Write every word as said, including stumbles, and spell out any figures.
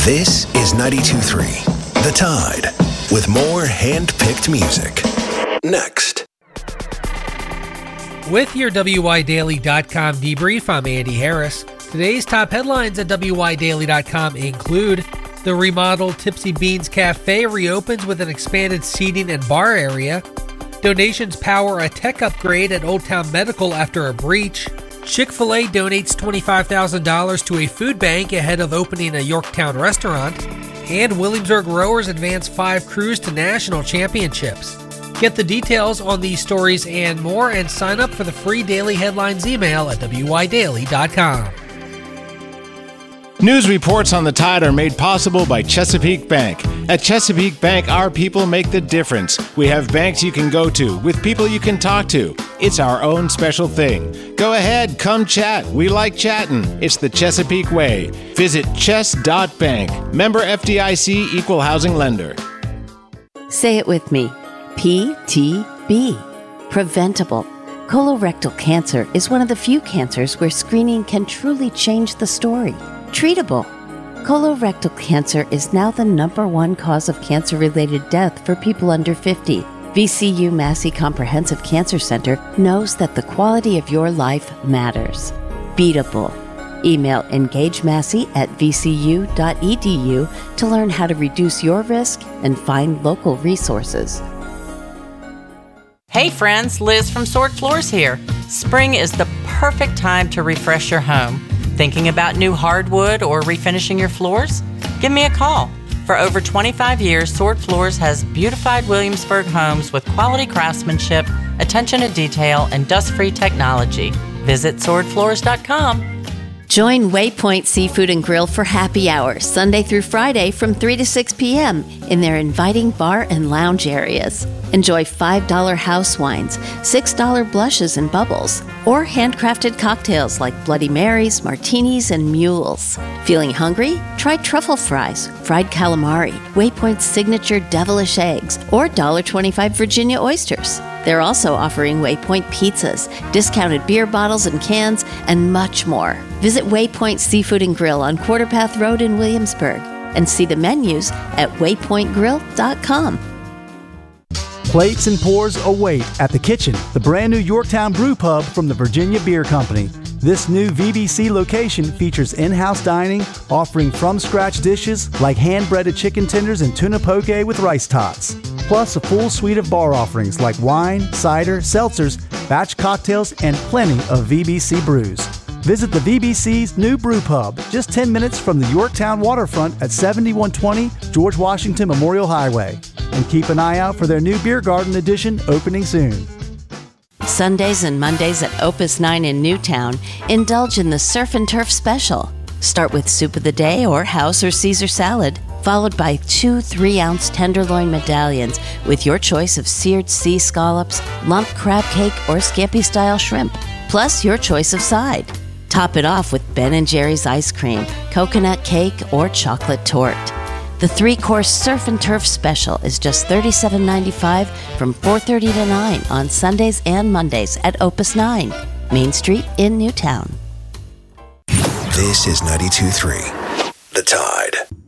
This is ninety-two point three, The Tide, with more hand-picked music. Next. With your W Y Daily dot com debrief, I'm Andy Harris. Today's top headlines at W Y Daily dot com include the remodeled Tipsy Beans Cafe reopens with an expanded seating and bar area. Donations power a tech upgrade at Old Town Medical after a breach. Chick-fil-A donates twenty-five thousand dollars to a food bank ahead of opening a Yorktown restaurant. And Williamsburg rowers advance five crews to national championships. Get the details on these stories and more and sign up for the free daily headlines email at W Y Daily dot com. News reports on the Tide are made possible by Chesapeake Bank. At Chesapeake Bank, our people make the difference. We have banks you can go to with people you can talk to. It's our own special thing. Go ahead, come chat. We like chatting. It's the Chesapeake way. Visit chess dot bank. Member F D I C, Equal Housing Lender. Say it with me. P T B. Preventable. Colorectal cancer is one of the few cancers where screening can truly change the story. Treatable. Colorectal cancer is now the number one cause of cancer-related death for people under fifty. V C U Massey Comprehensive Cancer Center knows that the quality of your life matters. Beatable. Email engagemassey at v c u dot e d u to learn how to reduce your risk and find local resources. Hey friends, Liz from Sword Floors here. Spring is the perfect time to refresh your home. Thinking about new hardwood or refinishing your floors? Give me a call. For over twenty-five years, Sword Floors has beautified Williamsburg homes with quality craftsmanship, attention to detail, and dust-free technology. Visit sword floors dot com. Join Waypoint Seafood and Grill for happy hours, Sunday through Friday from three to six p.m. in their inviting bar and lounge areas. Enjoy five dollars house wines, six dollars blushes and bubbles, or handcrafted cocktails like Bloody Marys, martinis, and mules. Feeling hungry? Try truffle fries, fried calamari, Waypoint's signature devilish eggs, or one dollar twenty-five Virginia oysters. They're also offering Waypoint pizzas, discounted beer bottles and cans, and much more. Visit Waypoint Seafood and Grill on Quarter Path Road in Williamsburg and see the menus at waypoint grill dot com. Plates and pours await at the kitchen, the brand new Yorktown Brew Pub from the Virginia Beer Company. This new V B C location features in-house dining, offering from-scratch dishes like hand-breaded chicken tenders and tuna poke with rice tots. Plus a full suite of bar offerings like wine, cider, seltzers, batch cocktails, and plenty of V B C brews. Visit the V B C's new brew pub, just ten minutes from the Yorktown waterfront at seventy-one twenty George Washington Memorial Highway. And keep an eye out for their new Beer Garden edition opening soon. Sundays and Mondays at Opus nine in Newtown, indulge in the Surf and Turf Special. Start with Soup of the Day or House or Caesar salad, followed by two three-ounce tenderloin medallions with your choice of seared sea scallops, lump crab cake, or scampi-style shrimp, plus your choice of side. Top it off with Ben and Jerry's ice cream, coconut cake, or chocolate torte. The three-course Surf and Turf Special is just thirty-seven ninety-five from four thirty to nine on Sundays and Mondays at Opus nine, Main Street in Newtown. This is ninety-two point three, The Tide.